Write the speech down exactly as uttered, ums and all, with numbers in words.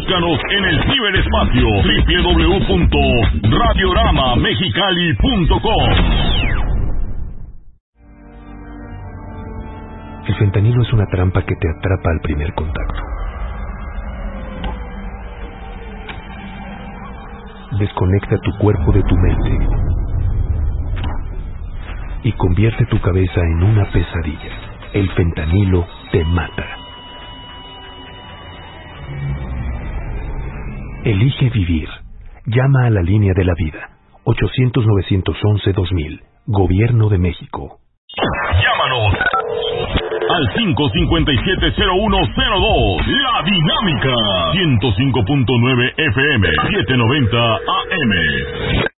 Búscanos en el ciberespacio doble u doble u doble u punto radiorama mexicali punto com. El fentanilo es una trampa que te atrapa al primer contacto. Desconecta tu cuerpo de tu mente y convierte tu cabeza en una pesadilla. El fentanilo te mata. Elige vivir. Llama a la línea de la vida. ochocientos, novecientos once, dos mil. Gobierno de México. Llámanos al cinco cinco siete cero uno cero dos. La Dinámica. ciento cinco punto nueve F M. setecientos noventa A M.